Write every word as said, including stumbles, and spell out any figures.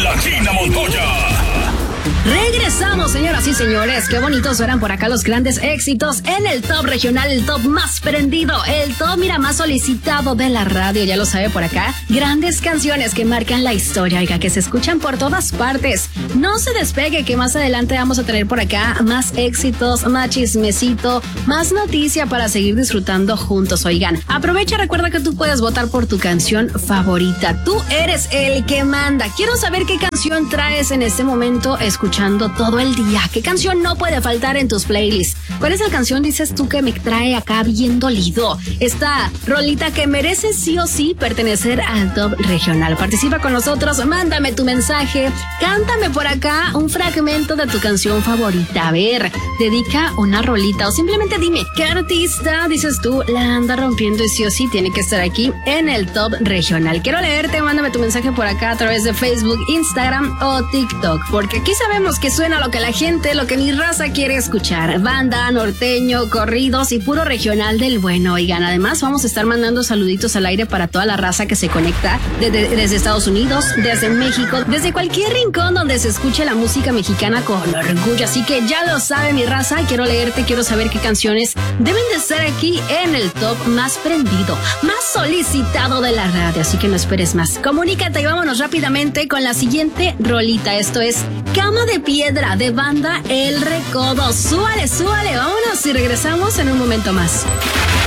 La China Montoya. Regresamos, señoras y señores. Qué bonitos suenan por acá los grandes éxitos en el top regional, el top más prendido, el top, mira, más solicitado de la radio. Ya lo sabe por acá. Grandes canciones que marcan la historia, oiga, que se escuchan por todas partes. No se despegue, que más adelante vamos a tener por acá más éxitos, más chismecito, más noticia para seguir disfrutando juntos, oigan. Aprovecha, recuerda que tú puedes votar por tu canción favorita. Tú eres el que manda. Quiero saber qué canción traes en este momento escuchando todo el día. ¿Qué canción no puede faltar en tus playlists? ¿Cuál es la canción, dices tú, que me trae acá bien dolido? Esta rolita que merece sí o sí pertenecer al top regional. Participa con nosotros, mándame tu mensaje, cántame por acá un fragmento de tu canción favorita. A ver, dedica una rolita o simplemente dime qué artista, dices tú, la anda rompiendo y sí o sí tiene que estar aquí en el top regional. Quiero leerte, mándame tu mensaje por acá a través de Facebook, Instagram o TikTok, porque aquí sabemos que suena lo que la gente, lo que mi raza quiere escuchar. Banda, norteño, corridos y puro regional del bueno. Oigan, además vamos a estar mandando saluditos al aire para toda la raza que se conecta desde, desde Estados Unidos, desde México, desde cualquier rincón donde se escuche la música mexicana con orgullo. Así que ya lo sabe mi raza, quiero leerte, quiero saber qué canciones deben de estar aquí en el top más prendido, más solicitado de la radio. Así que no esperes más. Comunícate y vámonos rápidamente con la siguiente rolita. Esto es Cama de Piedra de banda El Recodo. Súbale, súbale, vámonos y regresamos en un momento más.